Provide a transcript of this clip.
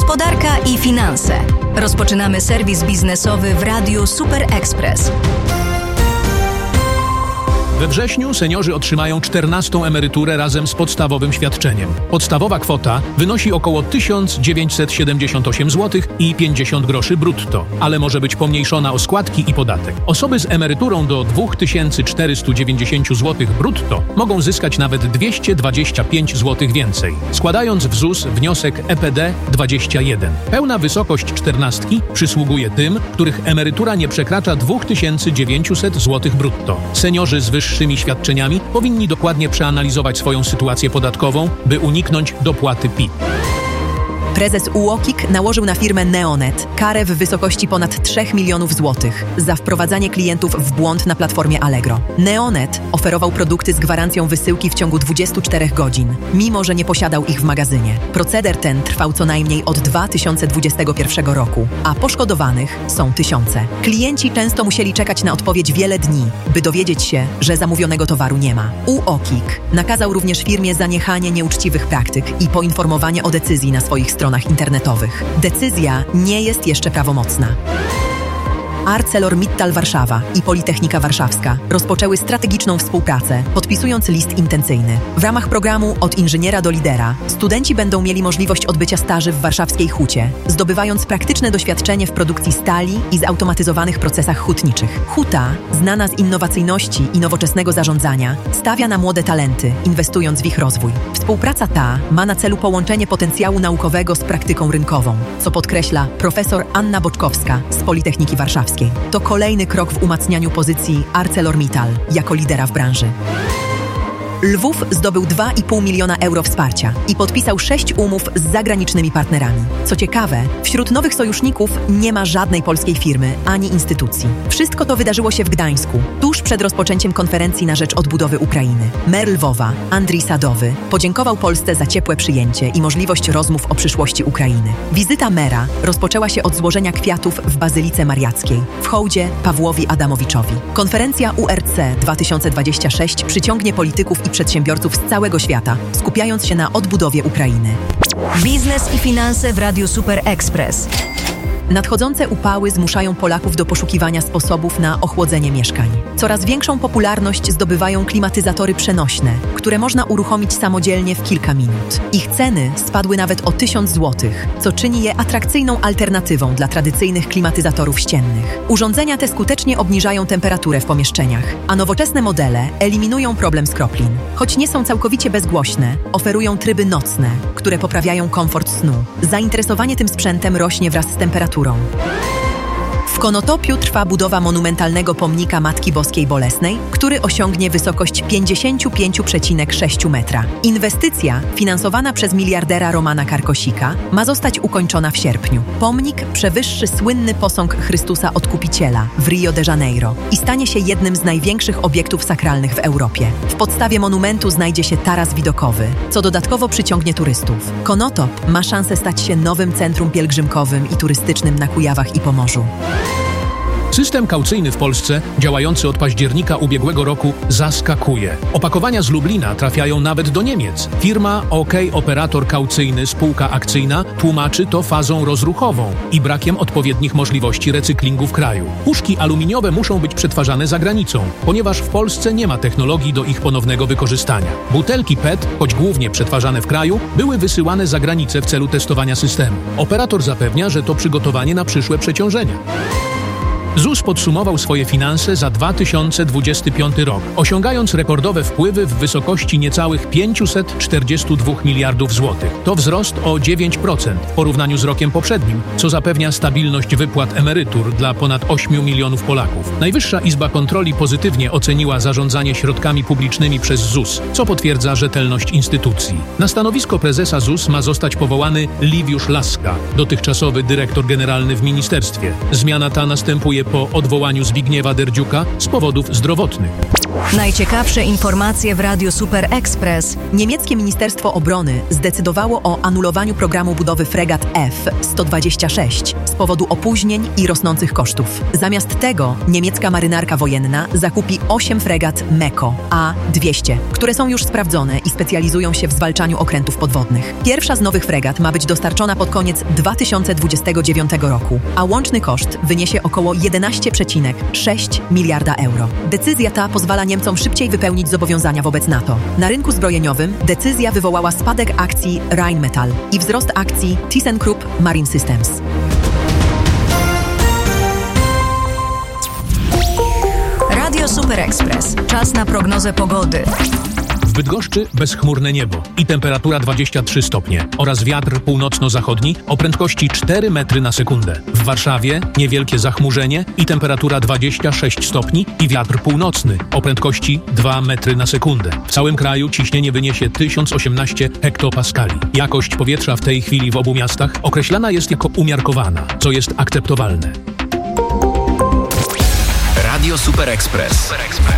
Gospodarka i finanse. Rozpoczynamy serwis biznesowy w Radiu Super Express. We wrześniu seniorzy otrzymają 14. emeryturę razem z podstawowym świadczeniem. Podstawowa kwota wynosi około 1978 zł i 50 groszy brutto, ale może być pomniejszona o składki i podatek. Osoby z emeryturą do 2490 zł brutto mogą zyskać nawet 225 zł więcej, składając w ZUS wniosek EPD 21. Pełna wysokość 14 przysługuje tym, których emerytura nie przekracza 2900 zł brutto. Seniorzy z wyższymi świadczeniami powinni dokładnie przeanalizować swoją sytuację podatkową, by uniknąć dopłaty PIT. Prezes UOKiK nałożył na firmę Neonet karę w wysokości ponad 3 milionów złotych za wprowadzanie klientów w błąd na platformie Allegro. Neonet oferował produkty z gwarancją wysyłki w ciągu 24 godzin, mimo że nie posiadał ich w magazynie. Proceder ten trwał co najmniej od 2021 roku, a poszkodowanych są tysiące. Klienci często musieli czekać na odpowiedź wiele dni, by dowiedzieć się, że zamówionego towaru nie ma. UOKiK nakazał również firmie zaniechanie nieuczciwych praktyk i poinformowanie o decyzji na swoich stronach internetowych. Decyzja nie jest jeszcze prawomocna. ArcelorMittal Warszawa i Politechnika Warszawska rozpoczęły strategiczną współpracę, podpisując list intencyjny. W ramach programu Od inżyniera do lidera studenci będą mieli możliwość odbycia staży w warszawskiej hucie, zdobywając praktyczne doświadczenie w produkcji stali i zautomatyzowanych procesach hutniczych. Huta, znana z innowacyjności i nowoczesnego zarządzania, stawia na młode talenty, inwestując w ich rozwój. Współpraca ta ma na celu połączenie potencjału naukowego z praktyką rynkową, co podkreśla profesor Anna Boczkowska z Politechniki Warszawskiej. To kolejny krok w umacnianiu pozycji ArcelorMittal jako lidera w branży. Lwów zdobył 2,5 miliona euro wsparcia i podpisał 6 umów z zagranicznymi partnerami. Co ciekawe, wśród nowych sojuszników nie ma żadnej polskiej firmy ani instytucji. Wszystko to wydarzyło się w Gdańsku, tuż przed rozpoczęciem konferencji na rzecz odbudowy Ukrainy. Mer Lwowa, Andrii Sadowy, podziękował Polsce za ciepłe przyjęcie i możliwość rozmów o przyszłości Ukrainy. Wizyta mera rozpoczęła się od złożenia kwiatów w Bazylice Mariackiej, w hołdzie Pawłowi Adamowiczowi. Konferencja URC 2026 przyciągnie polityków i przedsiębiorców z całego świata, skupiając się na odbudowie Ukrainy. Biznes i finanse w Radiu Super Express. Nadchodzące upały zmuszają Polaków do poszukiwania sposobów na ochłodzenie mieszkań. Coraz większą popularność zdobywają klimatyzatory przenośne, które można uruchomić samodzielnie w kilka minut. Ich ceny spadły nawet o 1000 zł, co czyni je atrakcyjną alternatywą dla tradycyjnych klimatyzatorów ściennych. Urządzenia te skutecznie obniżają temperaturę w pomieszczeniach, a nowoczesne modele eliminują problem skroplin. Choć nie są całkowicie bezgłośne, oferują tryby nocne, które poprawiają komfort snu. Zainteresowanie tym sprzętem rośnie wraz z temperaturą. W Konotopiu trwa budowa monumentalnego pomnika Matki Boskiej Bolesnej, który osiągnie wysokość 55,6 metra. Inwestycja, finansowana przez miliardera Romana Karkosika, ma zostać ukończona w sierpniu. Pomnik przewyższy słynny posąg Chrystusa Odkupiciela w Rio de Janeiro i stanie się jednym z największych obiektów sakralnych w Europie. W podstawie monumentu znajdzie się taras widokowy, co dodatkowo przyciągnie turystów. Konotop ma szansę stać się nowym centrum pielgrzymkowym i turystycznym na Kujawach i Pomorzu. System kaucyjny w Polsce, działający od października ubiegłego roku, zaskakuje. Opakowania z Lublina trafiają nawet do Niemiec. Firma OK Operator Kaucyjny Spółka Akcyjna tłumaczy to fazą rozruchową i brakiem odpowiednich możliwości recyklingu w kraju. Puszki aluminiowe muszą być przetwarzane za granicą, ponieważ w Polsce nie ma technologii do ich ponownego wykorzystania. Butelki PET, choć głównie przetwarzane w kraju, były wysyłane za granicę w celu testowania systemu. Operator zapewnia, że to przygotowanie na przyszłe przeciążenia. ZUS podsumował swoje finanse za 2025 rok, osiągając rekordowe wpływy w wysokości niecałych 542 miliardów złotych. To wzrost o 9% w porównaniu z rokiem poprzednim, co zapewnia stabilność wypłat emerytur dla ponad 8 milionów Polaków. Najwyższa Izba Kontroli pozytywnie oceniła zarządzanie środkami publicznymi przez ZUS, co potwierdza rzetelność instytucji. Na stanowisko prezesa ZUS ma zostać powołany Liwiusz Laska, dotychczasowy dyrektor generalny w ministerstwie. Zmiana ta następuje po odwołaniu Zbigniewa Derdziuka z powodów zdrowotnych. Najciekawsze informacje w Radiu Super Express. Niemieckie Ministerstwo Obrony zdecydowało o anulowaniu programu budowy fregat F-126 z powodu opóźnień i rosnących kosztów. Zamiast tego niemiecka marynarka wojenna zakupi 8 fregat MEKO A-200, które są już sprawdzone i specjalizują się w zwalczaniu okrętów podwodnych. Pierwsza z nowych fregat ma być dostarczona pod koniec 2029 roku, a łączny koszt wyniesie około 11,6 miliarda euro. Decyzja ta pozwala Niemcom szybciej wypełnić zobowiązania wobec NATO. Na rynku zbrojeniowym decyzja wywołała spadek akcji Rheinmetall i wzrost akcji ThyssenKrupp Marine Systems. Radio Super Express. Czas na prognozę pogody. W Bydgoszczy bezchmurne niebo i temperatura 23 stopnie oraz wiatr północno-zachodni o prędkości 4 metry na sekundę. W Warszawie niewielkie zachmurzenie i temperatura 26 stopni i wiatr północny o prędkości 2 metry na sekundę. W całym kraju ciśnienie wyniesie 1018 hektopaskali. Jakość powietrza w tej chwili w obu miastach określana jest jako umiarkowana, co jest akceptowalne. Radio Super Express.